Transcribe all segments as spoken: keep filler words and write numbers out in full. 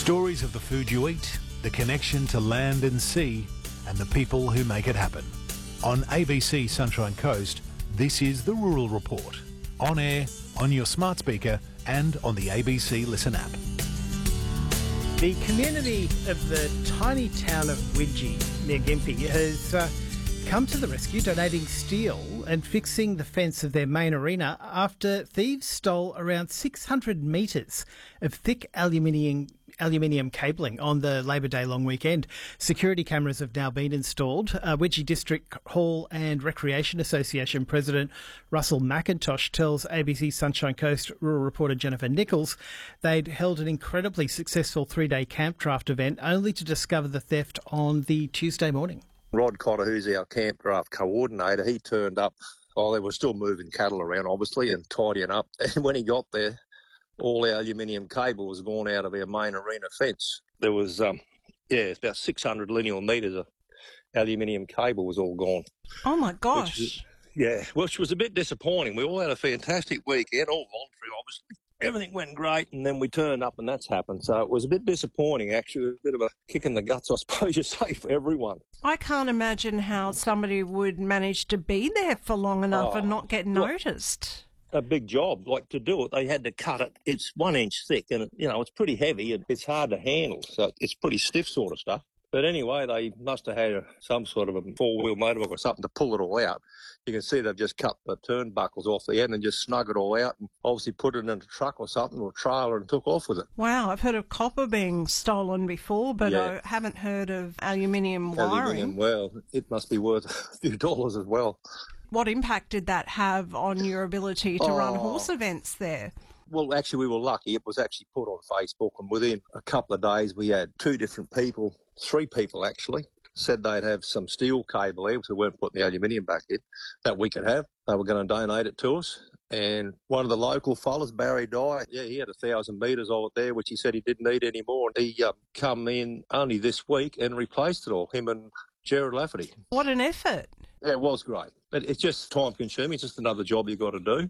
Stories of the food you eat, the connection to land and sea, and the people who make it happen. On A B C Sunshine Coast, this is The Rural Report. On air, on your smart speaker, and on the A B C Listen app. The community of the tiny town of Widgie near Gympie has uh, come to the rescue, donating steel and fixing the fence of their main arena after thieves stole around six hundred metres of thick aluminium aluminium cabling on the Labor Day long weekend. Security cameras have now been installed. Uh, Widgie District Hall and Recreation Association President Russell McIntosh tells A B C Sunshine Coast rural reporter Jennifer Nichols they'd held an incredibly successful three-day camp draft event only to discover the theft on the Tuesday morning. Rod Cotter, who's our camp draft coordinator, he turned up. Oh, they were still moving cattle around, obviously, and tidying up. And when he got there, all our aluminium cable was gone out of our main arena fence. There was, um, yeah, it's about six hundred lineal metres of aluminium cable was all gone. Oh, my gosh. Which is, yeah, which was a bit disappointing. We all had a fantastic weekend, all voluntary, obviously. Everything went great, and then we turned up and that's happened. So it was a bit disappointing, actually. A bit of a kick in the guts, I suppose you say, for everyone. I can't imagine how somebody would manage to be there for long enough Oh, and not get noticed. A big job. Like, to do it, they had to cut it. It's one inch thick and, you know, it's pretty heavy and it's hard to handle. So it's pretty stiff sort of stuff. But anyway, they must have had some sort of a four-wheel motorbike or something to pull it all out. You can see they've just cut the turnbuckles off the end and just snug it all out and obviously put it in a truck or something or a trailer and took off with it. Wow, I've heard of copper being stolen before, but Yeah. I haven't heard of aluminium wiring. Aluminium, well, it must be worth a few dollars as well. What impact did that have on your ability to run Oh. horse events there? Well, actually, we were lucky. It was actually put on Facebook, and within a couple of days, we had two different people, three people actually, said they'd have some steel cable there, so we weren't putting the aluminium back in, that we could have. They were going to donate it to us. And one of the local fellas, Barry Dye, yeah, he had a thousand metres of it there, which he said he didn't need anymore. And he um, come in only this week and replaced it all, him and Gerard Lafferty. What an effort. Yeah, it was great. But it's just time consuming. It's just another job you've got to do.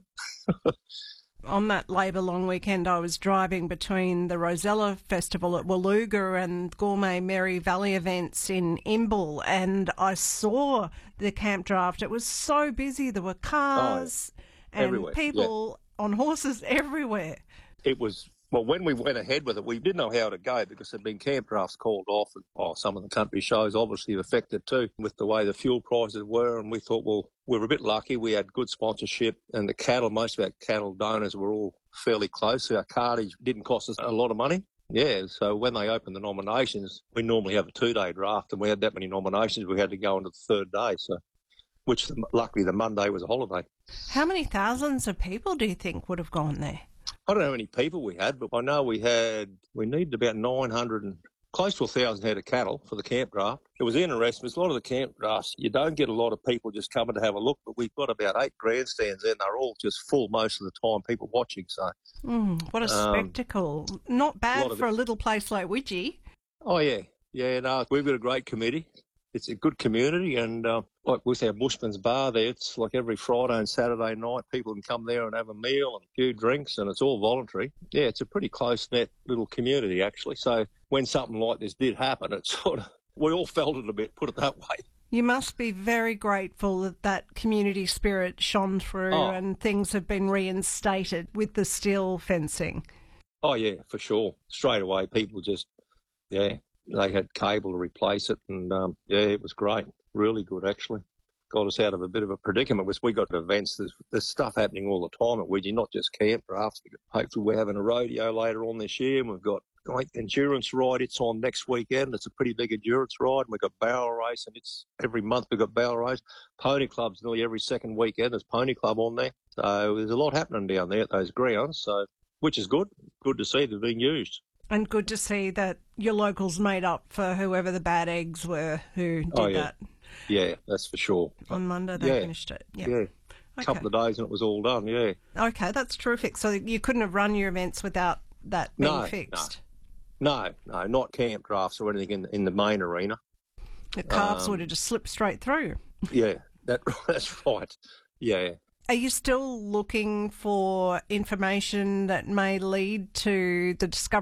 On that Labor long weekend, I was driving between the Rosella Festival at Waluga and Gourmet Mary Valley events in Imbil, and I saw the camp draft. It was so busy. There were cars Oh, and everywhere, people on horses everywhere. It was, well, when we went ahead with it, we didn't know how to go because there'd been camp drafts called off. And, oh, some of the country shows obviously affected too with the way the fuel prices were. And we thought, well, we were a bit lucky. We had good sponsorship and the cattle, most of our cattle donors were all fairly close. So our cartage didn't cost us a lot of money. Yeah, so when they opened the nominations, we normally have a two-day draft and we had that many nominations, we had to go into the third day. So, which luckily the Monday was a holiday. How many thousands of people do you think would have gone there? I don't know how many people we had, but I know we had, we needed about nine hundred and close to one thousand head of cattle for the camp draft. It was interesting. It's a lot of the camp drafts, you don't get a lot of people just coming to have a look, but we've got about eight grandstands there and they're all just full most of the time, people watching. So, Mm, what a Um, spectacle. Not a bad lot of for it. a little place like Widgie. Oh, yeah. Yeah, no, we've got a great committee. It's a good community and uh, like with our Bushman's Bar there, it's like every Friday and Saturday night people can come there and have a meal and a few drinks and it's all voluntary. Yeah, it's a pretty close-knit little community actually. So when something like this did happen, it sort of, we all felt it a bit, put it that way. You must be very grateful that that community spirit shone through Oh. and things have been reinstated with the steel fencing. Oh, yeah, for sure. Straight away, people just, yeah, they had cable to replace it and, um, yeah, it was great. Really good, actually. Got us out of a bit of a predicament because we got events. There's, there's stuff happening all the time at Widgie, not just camp drafts. Hopefully we're having a rodeo later on this year and we've got like endurance ride. It's on next weekend. It's a pretty big endurance ride. We've got barrel race and it's every month we've got barrel race. Pony clubs nearly every second weekend. There's pony club on there. So there's a lot happening down there at those grounds, so which is good. Good to see they're being used. And good to see that your locals made up for whoever the bad eggs were who did Oh, yeah. that. Yeah, that's for sure. On Monday they Yeah. finished it. Yeah. Yeah. A Okay. couple of days and it was all done, yeah. Okay, that's terrific. So you couldn't have run your events without that being No, fixed. No, no, not camp drafts or anything in, in the main arena. The calves Um, would have just slipped straight through. Yeah, that that's right. Yeah. Are you still looking for information that may lead to the discovery